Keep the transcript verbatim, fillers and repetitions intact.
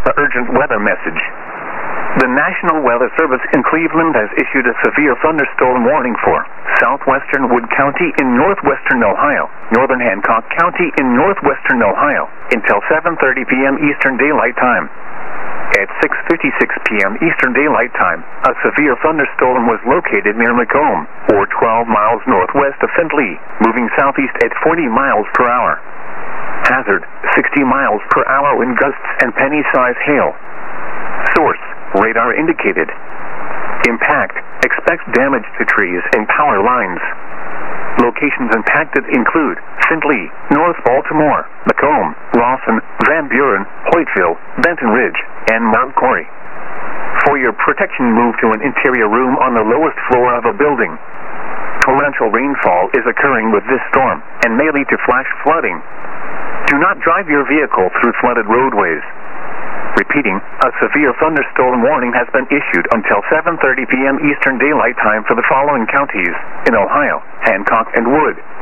urgent weather message. The National Weather Service in Cleveland has issued a severe thunderstorm warning for southwestern Wood County in northwestern Ohio, northern Hancock County in northwestern Ohio, until seven thirty p m Eastern Daylight Time. At six fifty-six p m Eastern Daylight Time, a severe thunderstorm was located near Macomb, or twelve miles northwest of Findlay, moving southeast at forty miles per hour. Hazard, sixty miles per hour wind gusts and penny-size hail. Source, radar indicated. Impact, expect damage to trees and power lines. Locations impacted include Findlay, North Baltimore, Macomb, Lawson, Van Buren, Hoytville, Benton Ridge, and Mount Corey. For your protection, move to an interior room on the lowest floor of a building. Torrential rainfall is occurring with this storm and may lead to flash flooding. Do not drive your vehicle through flooded roadways. Repeating, a severe thunderstorm warning has been issued until seven thirty p m Eastern Daylight Time for the following counties in Ohio: Hancock and Wood,